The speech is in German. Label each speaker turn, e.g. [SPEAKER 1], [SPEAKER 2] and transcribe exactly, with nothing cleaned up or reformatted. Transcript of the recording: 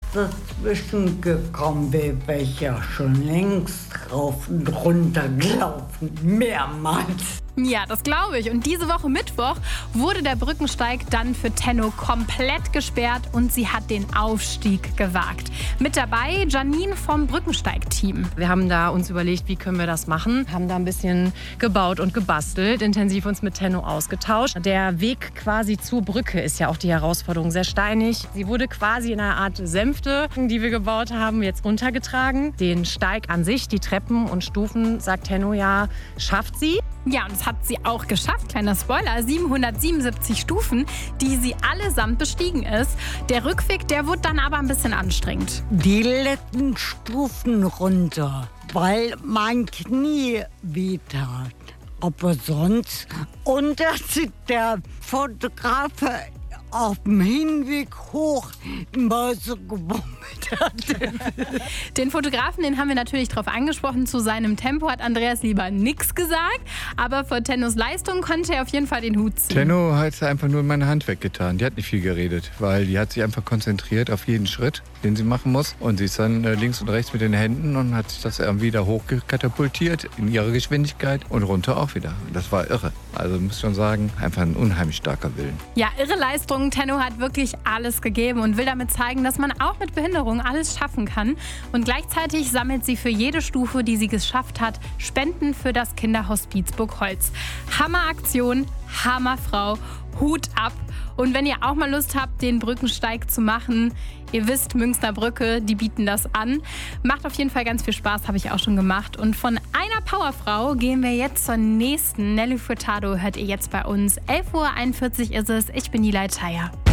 [SPEAKER 1] dazwischen gekommen wäre, wäre ich ja schon längst rauf und runter gelaufen. Mehrmals.
[SPEAKER 2] Ja, das glaube ich. Und diese Woche Mittwoch wurde der Brückensteig dann für Tenno komplett gesperrt und sie hat den Aufstieg gewagt. Mit dabei Janine vom Brückensteig-Team.
[SPEAKER 3] Wir haben da uns überlegt, wie können wir das machen. Haben da ein bisschen gebaut und gebastelt, intensiv uns mit Tenno ausgetauscht. Der Weg quasi zur Brücke ist ja auch die Herausforderung, sehr steinig. Sie wurde quasi in einer Art Sänfte, die wir gebaut haben, jetzt runtergetragen. Den Steig an sich, die Treppen und Stufen, sagt Tenno ja, schafft sie.
[SPEAKER 2] Ja, und das hat sie auch geschafft. Kleiner Spoiler, siebenhundertsiebenundsiebzig Stufen, die sie allesamt bestiegen ist. Der Rückweg, der wurde dann aber ein bisschen anstrengend.
[SPEAKER 1] Die letzten Stufen runter, weil mein Knie wehtat. Aber sonst. Und dass der Fotograf auf dem Hinweg hoch immer so gebummelt hat.
[SPEAKER 2] Den Fotografen, den haben wir natürlich drauf angesprochen. Zu seinem Tempo hat Andreas lieber nichts gesagt. Aber vor Tennos Leistung konnte er auf jeden Fall den Hut ziehen.
[SPEAKER 4] Tenno hat einfach nur meine Hand weggetan. Die hat nicht viel geredet, weil die hat sich einfach konzentriert auf jeden Schritt, den sie machen muss. Und sie ist dann links und rechts mit den Händen und hat sich das irgendwie da hochkatapultiert in ihrer Geschwindigkeit und runter auch wieder. Das war irre. Also muss schon sagen, einfach ein unheimlich starker Willen.
[SPEAKER 2] Ja, irre Leistung. Tenno hat wirklich alles gegeben und will damit zeigen, dass man auch mit Behinderung alles schaffen kann. Und gleichzeitig sammelt sie für jede Stufe, die sie geschafft hat, Spenden für das Kinderhospiz Burgholz. Hammeraktion, Hammerfrau, Hut ab. Und wenn ihr auch mal Lust habt, den Brückensteig zu machen, ihr wisst, Münchner Brücke, die bieten das an. Macht auf jeden Fall ganz viel Spaß, habe ich auch schon gemacht. Und von einer Powerfrau gehen wir jetzt zur nächsten. Nelly Furtado hört ihr jetzt bei uns. elf Uhr einundvierzig ist es. Ich bin Nilay Chaya.